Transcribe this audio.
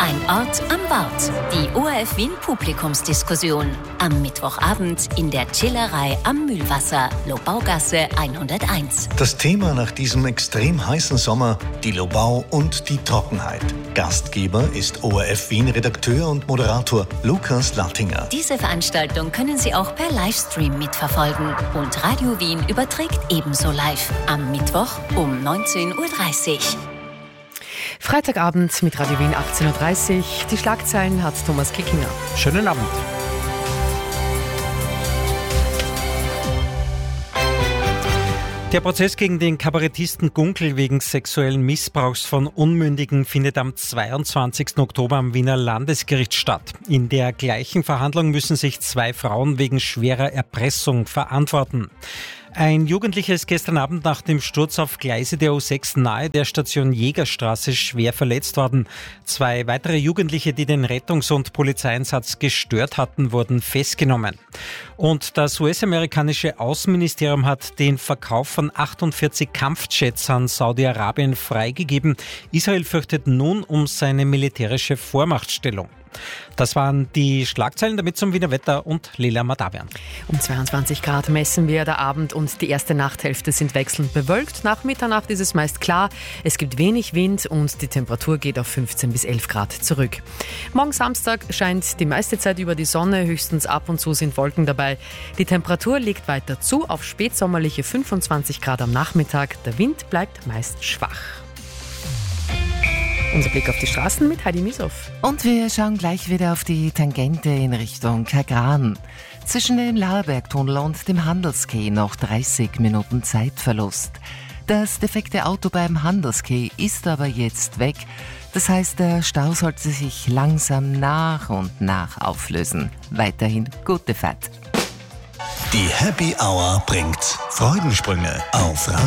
Ein Ort am Wort. Die ORF Wien Publikumsdiskussion. Am Mittwochabend in der Chillerei am Mühlwasser, Lobaugasse 101. Das Thema nach diesem extrem heißen Sommer: die Lobau und die Trockenheit. Gastgeber ist ORF Wien Redakteur und Moderator Lukas Lattinger. Diese Veranstaltung können Sie auch per Livestream mitverfolgen. Und Radio Wien überträgt ebenso live. Am Mittwoch um 19.30 Uhr. Freitagabend mit Radio Wien 18.30 Uhr. Die Schlagzeilen hat Thomas Kickinger. Schönen Abend. Der Prozess gegen den Kabarettisten Gunkel wegen sexuellen Missbrauchs von Unmündigen findet am 22. Oktober am Wiener Landesgericht statt. In der gleichen Verhandlung müssen sich 2 Frauen wegen schwerer Erpressung verantworten. Ein Jugendlicher ist gestern Abend nach dem Sturz auf Gleise der U6 nahe der Station Jägerstraße schwer verletzt worden. 2 weitere Jugendliche, die den Rettungs- und Polizeieinsatz gestört hatten, wurden festgenommen. Und das US-amerikanische Außenministerium hat den Verkauf von 48 Kampfjets an Saudi-Arabien freigegeben. Israel fürchtet nun um seine militärische Vormachtstellung. Das waren die Schlagzeilen, damit zum Wiener Wetter und Lela Madavian. Um 22 Grad messen wir. Der Abend und die erste Nachthälfte sind wechselnd bewölkt. Nach Mitternacht ist es meist klar. Es gibt wenig Wind und die Temperatur geht auf 15 bis 11 Grad zurück. Morgen Samstag scheint die meiste Zeit über die Sonne. Höchstens ab und zu sind Wolken dabei. Die Temperatur legt weiter zu auf spätsommerliche 25 Grad am Nachmittag. Der Wind bleibt meist schwach. Unser Blick auf die Straßen mit Heidi Mieshoff. Und wir schauen gleich wieder auf die Tangente in Richtung Kagran. Zwischen dem Laerbergtunnel und dem Handelsquai noch 30 Minuten Zeitverlust. Das defekte Auto beim Handelsquai ist aber jetzt weg. Das heißt, der Stau sollte sich langsam nach und nach auflösen. Weiterhin gute Fahrt. Die Happy Hour bringt Freudensprünge auf